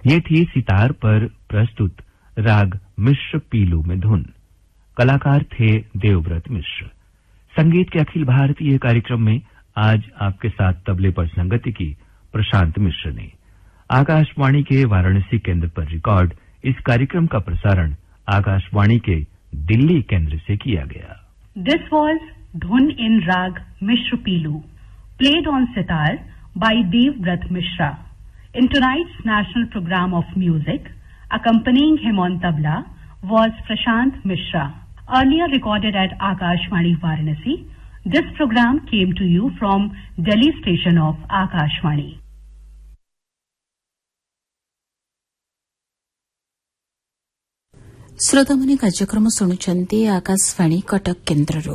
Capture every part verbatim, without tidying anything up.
ये थी सितार पर प्रस्तुत राग मिश्र पीलू में धुन। कलाकार थे देवव्रत मिश्र। संगीत के अखिल भारतीय कार्यक्रम में आज आपके साथ तबले पर संगति की प्रशांत मिश्र ने। आकाशवाणी के वाराणसी केंद्र पर रिकॉर्ड इस कार्यक्रम का प्रसारण आकाशवाणी के दिल्ली केंद्र से किया गया। दिस वॉज धुन इन राग मिश्र पीलू, played on sitar bye Devvrat Mishra. In tonight's national program of music, accompanying him on tabla was Prashant Mishra. Earlier recorded at Akashvani Varanasi, this program came to you from Delhi station of Akashvani. श्रोतामणि कार्यक्रम शुणुचंती आकाशवाणी कटक केन्द्ररो।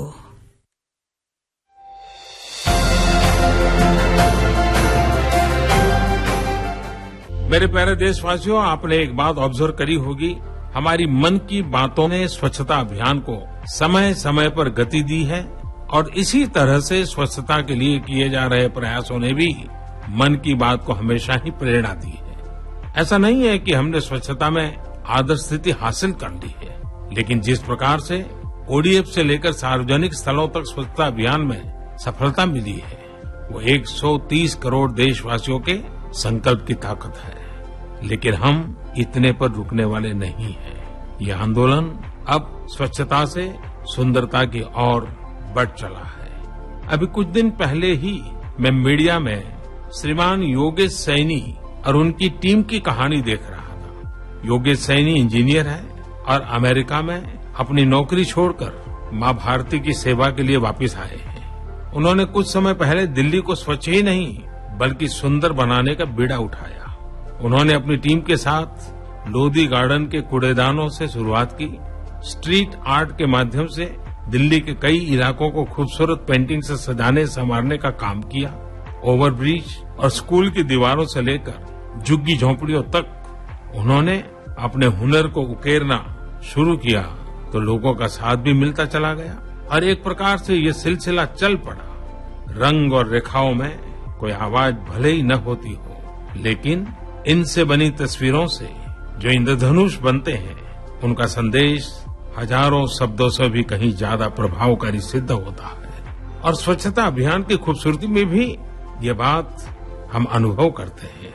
मेरे प्यारे देशवासियों, आपने एक बात observe करी होगी, हमारी मन की बातों ने स्वच्छता अभियान को समय समय पर गति दी है और इसी तरह से स्वच्छता के लिए किए जा रहे प्रयासों ने भी मन की बात को हमेशा ही प्रेरणा दी है। ऐसा नहीं है कि हमने स्वच्छता में आदर्श स्थिति हासिल कर ली है, लेकिन जिस प्रकार से ओडीएफ से लेकर सार्वजनिक स्थलों तक स्वच्छता अभियान में सफलता मिली है, वो एक सौ तीस करोड़ देशवासियों के संकल्प की ताकत है। लेकिन हम इतने पर रुकने वाले नहीं हैं। ये आंदोलन अब स्वच्छता से सुंदरता की ओर बढ़ चला है। अभी कुछ दिन पहले ही मैं मीडिया में श्रीमान योगेश सैनी और उनकी टीम की कहानी देख रहा था। योगेश सैनी इंजीनियर है और अमेरिका में अपनी नौकरी छोड़कर मां भारती की सेवा के लिए वापस आए हैं। उन्होंने कुछ समय पहले दिल्ली को स्वच्छ ही नहीं बल्कि सुंदर बनाने का बीड़ा उठाया। उन्होंने अपनी टीम के साथ लोधी गार्डन के कूड़ेदानों से शुरुआत की, स्ट्रीट आर्ट के माध्यम से दिल्ली के कई इलाकों को खूबसूरत पेंटिंग से सजाने संवारने का काम किया। ओवरब्रिज और स्कूल की दीवारों से लेकर झुग्गी झोंपड़ियों तक उन्होंने अपने हुनर को उकेरना शुरू किया तो लोगों का साथ भी मिलता चला गया और एक प्रकार से ये सिलसिला चल पड़ा। रंग और रेखाओं में कोई आवाज भले ही न होती हो, लेकिन इनसे बनी तस्वीरों से जो इंद्रधनुष बनते हैं, उनका संदेश हजारों शब्दों से भी कहीं ज्यादा प्रभावकारी सिद्ध होता है। और स्वच्छता अभियान की खूबसूरती में भी ये बात हम अनुभव करते हैं।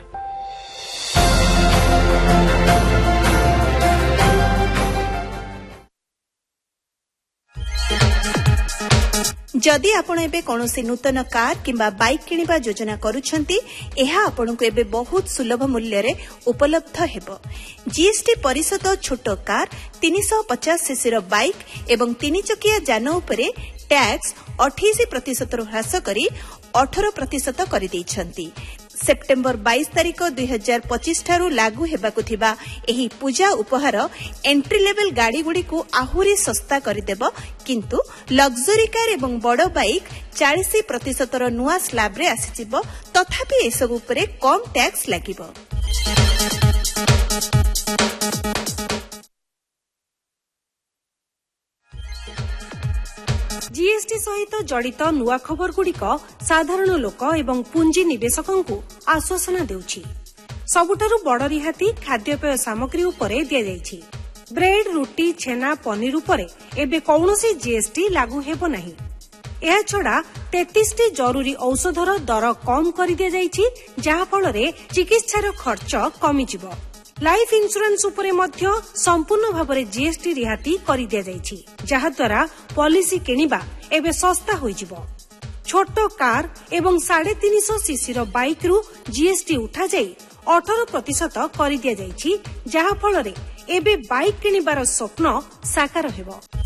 जदि आपण एबे कौनसी नूतन कार किंबा बाइक किनिबा योजना करूछंती, एहा आपनकु एबे बहुत सुलभ मूल्य रे उपलब्ध हेबो। जीएसटी परिषद छोट कार तीन सौ पचास सीसी रो बाइक एवं तीन चकिया जान उपरे टैक्स अठासी प्रतिशत रो ह्रास करी अठारह प्रतिशत करि दैछंती। सेप्टेम्बर बाईस तारिख दुई हजार पच्चीस ठारू लागू हेबाकु थिबा एही पूजा उपहार एंट्री लेवल गाड़ी गुडी को आहुरी सस्ता करिदेब, किंतु लग्जरी कार एवं बड़ बाइक चालीस प्रतिशत नुआ स्लैब रे आसीजिब। तथापि एसबु उपरे कम टैक्स लागिब। जीएसटी सहित जड़ित नुआ खबर गुड़िक साधारण लोक एवं पुंजी निवेशकों आश्वासन देउछि। सबुठारु बड़ रिहाती खाद्यपेय सामग्री उपरे दिया जाइछि। ब्रेड, रुटी, छेना, पनीर उपरे एबे कौनसी जीएसटी लागू हेबो नाही। एहा छड़ा तैंतीस टी जरूरी औषधर दर कम कर दिया जाइछि, जहा फलरे चिकित्सार खर्च कमी जिवो। लाइफ इंश्योरेंस उपरे मध्य संपूर्ण भाबरे जीएसटी रिहाती करि दिया जाइछि, जहा द्वारा पॉलिसी किनिबा एबे सस्ता होई जिवो। छोट कार एवं साढ़े तीन सौ सीसी रो बाइक रु जीएसटी उठा जाई अठारह प्रतिशत करि दिया जाइछि, जहा फलरे एबे बाइक किनिबार स्वप्न साकार हेबो।